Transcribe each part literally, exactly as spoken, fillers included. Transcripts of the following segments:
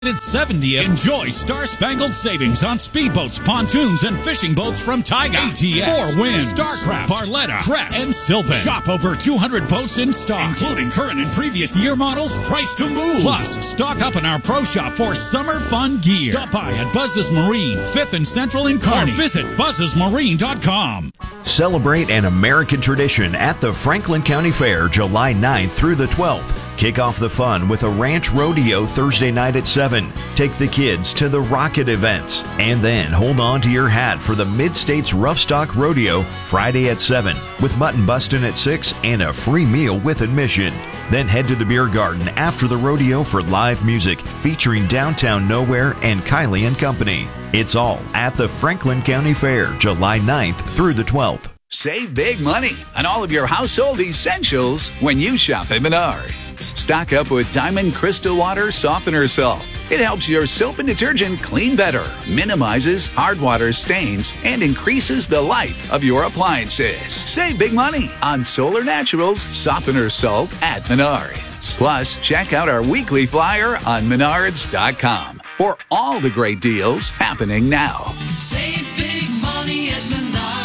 It's seventieth. Enjoy star-spangled savings on speedboats, pontoons, and fishing boats from Taiga, A T S, Four Winds, Starcraft, Barletta, Crest, and Sylvan. Shop over two hundred boats in stock, including current and previous year models priced to move. Plus, stock up in our pro shop for summer fun gear. Stop by at Buzz's Marine, fifth and Central in Kearney. Or visit buzzes marine dot com. Celebrate an American tradition at the Franklin County Fair July ninth through the twelfth. Kick off the fun with a ranch rodeo Thursday night at seven. Take the kids to the Rocket events. And then hold on to your hat for the Mid-States Rough Stock Rodeo Friday at seven with mutton bustin' at six and a free meal with admission. Then head to the beer garden after the rodeo for live music featuring Downtown Nowhere and Kylie and Company. It's all at the Franklin County Fair July ninth through the twelfth. Save big money on all of your household essentials when you shop at Menards. Stock up with Diamond Crystal Water Softener Salt. It helps your soap and detergent clean better, minimizes hard water stains, and increases the life of your appliances. Save big money on Solar Naturals Softener Salt at Menards. Plus, check out our weekly flyer on menards dot com for all the great deals happening now. Save big money at Menards.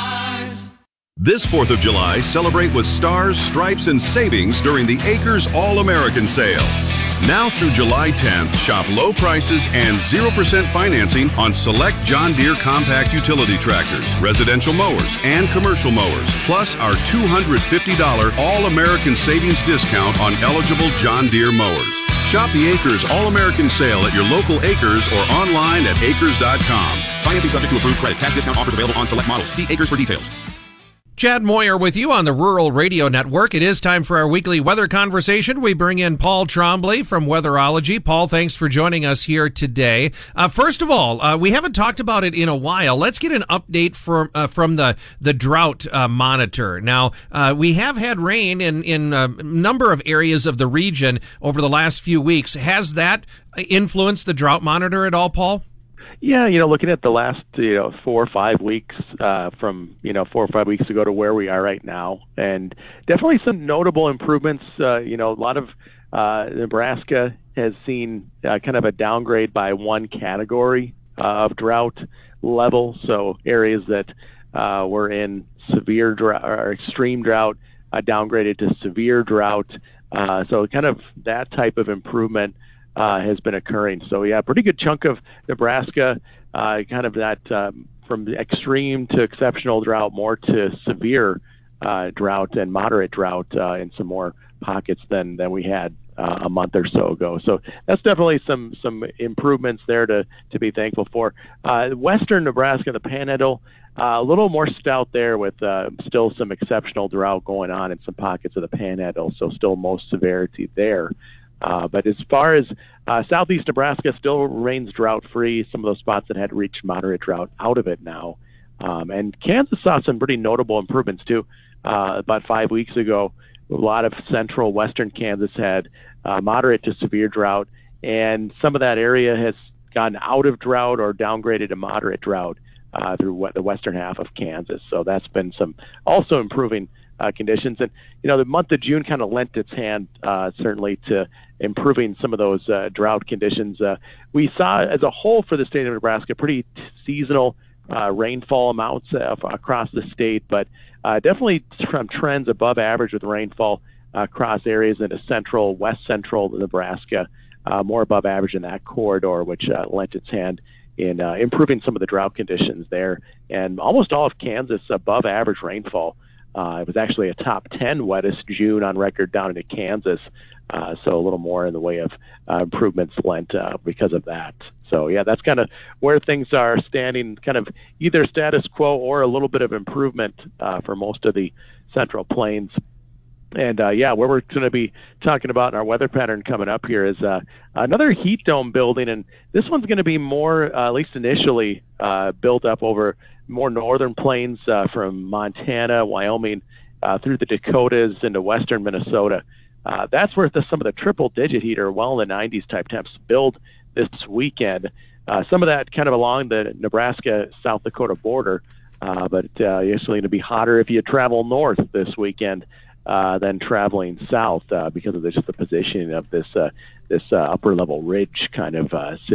This fourth of July, celebrate with stars, stripes, and savings during the Acres All-American Sale. Now through July tenth, shop low prices and zero percent financing on select John Deere compact utility tractors, residential mowers, and commercial mowers, plus our two hundred fifty dollars All-American Savings discount on eligible John Deere mowers. Shop the Acres All-American Sale at your local Acres or online at acres dot com. Financing subject to approved credit. Cash discount offers available on select models. See Acres for details. Chad Moyer with you on the Rural Radio Network. It is time for our weekly weather conversation. We bring in Paul Trombley from Weatherology. Paul, thanks for joining us here today. Uh, first of all, uh, we haven't talked about it in a while. Let's get an update from uh, from the the drought uh, monitor. Now, uh, we have had rain in in a number of areas of the region over the last few weeks. Has that influenced the drought monitor at all, Paul? Yeah, you know, looking at the last, you know, four or five weeks uh, from, you know, four or five weeks ago to where we are right now, and definitely some notable improvements. Uh, you know, a lot of uh, Nebraska has seen uh, kind of a downgrade by one category uh, of drought level. So areas that uh, were in severe drought or extreme drought uh, downgraded to severe drought. Uh, so kind of that type of improvement Uh, has been occurring. So yeah, pretty good chunk of Nebraska, uh, kind of that um, from extreme to exceptional drought, more to severe uh, drought and moderate drought uh, in some more pockets than than we had uh, a month or so ago. So that's definitely some some improvements there to to be thankful for. Uh, Western Nebraska, the Panhandle, uh, a little more stout there with uh, still some exceptional drought going on in some pockets of the Panhandle. So still most severity there. Uh, but as far as uh, southeast Nebraska, still remains drought-free. Some of those spots that had reached moderate drought out of it now. Um, and Kansas saw some pretty notable improvements, too. Uh, about five weeks ago, a lot of central western Kansas had uh, moderate to severe drought, and some of that area has gotten out of drought or downgraded to moderate drought uh, through the western half of Kansas. So that's been some also improving Uh, conditions. And, you know, the month of June kind of lent its hand uh, certainly to improving some of those uh, drought conditions. Uh, we saw as a whole for the state of Nebraska pretty t- seasonal uh, rainfall amounts uh, across the state, but uh, definitely from trends above average with rainfall uh, across areas into central, west central Nebraska, uh, more above average in that corridor, which uh, lent its hand in uh, improving some of the drought conditions there. And almost all of Kansas above average rainfall. Uh, it was actually a top ten wettest June on record down into Kansas, uh, so a little more in the way of uh, improvements lent uh, because of that. So, yeah, that's kind of where things are standing, kind of either status quo or a little bit of improvement uh, for most of the Central Plains. And, uh, yeah, what we're going to be talking about in our weather pattern coming up here is uh, another heat dome building, and this one's going to be more, uh, at least initially, uh, built up over more northern plains uh, from Montana, Wyoming, uh, through the Dakotas into western Minnesota. Uh, that's where the, some of the triple-digit heat or well in the nineties type temps build this weekend. Uh, some of that kind of along the Nebraska-South Dakota border, uh, but uh, it's going to be hotter if you travel north this weekend. uh, than traveling south uh, because of the, just the positioning of this uh, this uh, upper level ridge kind of uh,